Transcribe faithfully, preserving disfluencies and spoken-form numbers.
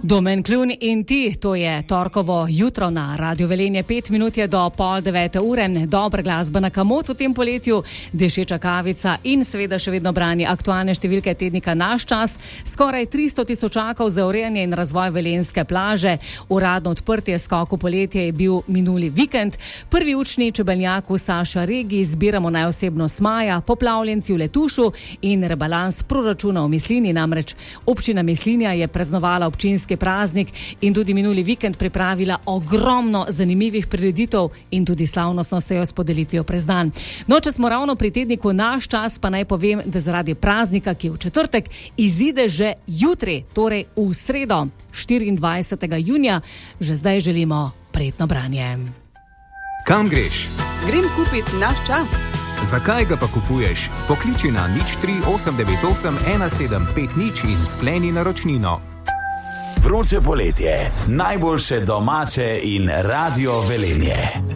Domen Klun in ti, to je torkovo jutro na Radio Velenje, pet minut je do pol devete ure, dobra glasba na kamot v tem poletju, dešeča kavica in seveda še vedno brani aktualne številke tednika Naš čas, skoraj tristo tisočakov za urejanje in razvoj velenjske plaže, uradno odprtje skoku poletje je bil minuli vikend, prvi učni čebeljak v Saša regiji, zbiramo najosebno smaja, poplavljenci v Letušu in rebalans proračuna v Mislini, namreč občina Mislinja je praznovala občinski praznik in tudi minuli vikend pripravila ogromno zanimivih prireditev in tudi slavnostno sejo s podelitvijo prezdan. No, če smo ravno pri tedniku Naš čas, pa naj povem, da zaradi praznika, ki je v četrtek, izide že jutri, torej v sredo, štiriindvajsetega junija, že zdaj želimo prijetno branje. Kam greš? Grem kupit Naš čas. Zakaj ga pa kupuješ? Pokliči na nič tri osem devet osem ena sedem pet nič in skleni naročnino. Vroče poletje, najboljše domače in Radio Velenje.